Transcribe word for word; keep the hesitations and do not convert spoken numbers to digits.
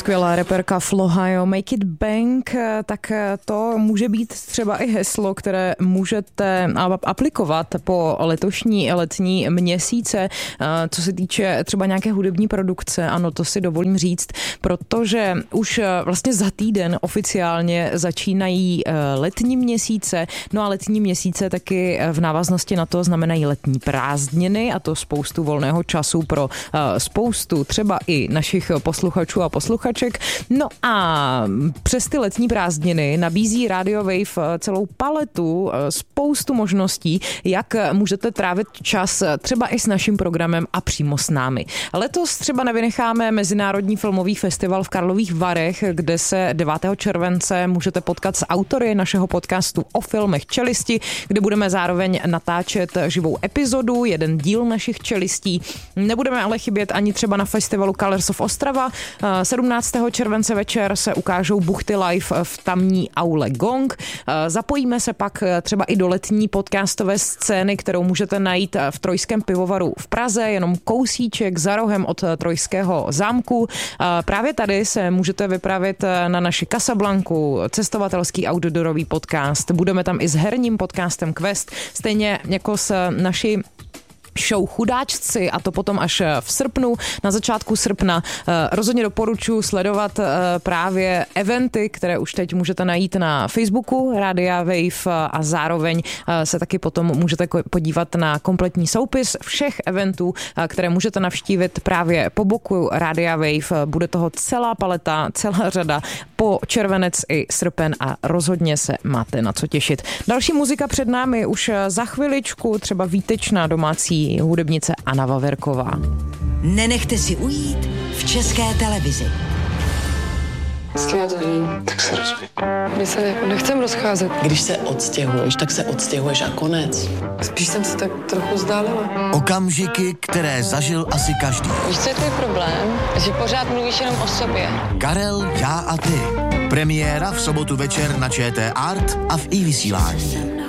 skvělá reperka Flohio, Make It Bang, tak to může být třeba i heslo, které můžete aplikovat po letošní letní měsíce, co se týče třeba nějaké hudební produkce. Ano, to si dovolím říct, protože už vlastně za týden oficiálně začínají letní měsíce, no a letní měsíce taky v návaznosti na to znamenají letní prázdniny a to spoustu volného času pro spoustu třeba i našich posluchačů a posluchaček. No a přes ty letní prázdniny nabízí Radio Wave celou paletu, spoustu možností, jak můžete trávit čas třeba i s naším programem a přímo s námi. Letos třeba nevynecháme Mezinárodní filmový festival v Karlových Varech, kde se devátého července můžete potkat s autory našeho podcastu o filmech Čelisti, kde budeme zároveň natáčet živou epizodu, jeden díl našich Čelistí. Nebudeme ale chybět ani třeba na festivalu Colors of Ostrava. sedmnáctého července večer se ukážou buchty live v tamní aule Gong. Zapojíme se pak třeba i do letní podcastové scény, kterou můžete najít v Trojském pivovaru v Praze, jenom kousíček za rohem od Trojského zámku. Právě tady se můžete vypravit na naši Casablanku, cestovatelský outdoorový podcast. Budeme tam i s herním podcastem Quest, stejně jako s naší show Chudáčci, a to potom až v srpnu, na začátku srpna. Rozhodně doporučuji sledovat právě eventy, které už teď můžete najít na Facebooku Radia Wave a zároveň se taky potom můžete podívat na kompletní soupis všech eventů, které můžete navštívit právě po boku Radia Wave. Bude toho celá paleta, celá řada po červenec i srpen a rozhodně se máte na co těšit. Další muzika před námi už za chviličku, třeba výtečná domácí hudebnice Anna Vaverková. Nenechte si ujít v České televizi. S kým já to vím? Tak se rozvíj. My se jako nechcem rozcházet. Když se odstěhuješ, tak se odstěhuješ a konec. Spíš jsem se tak trochu vzdálila. Okamžiky, které zažil asi každý. Víš, co je tvůj problém? Že pořád mluvíš jenom o sobě. Karel, já a ty. Premiéra v sobotu večer na ČT Art a v iVysílání.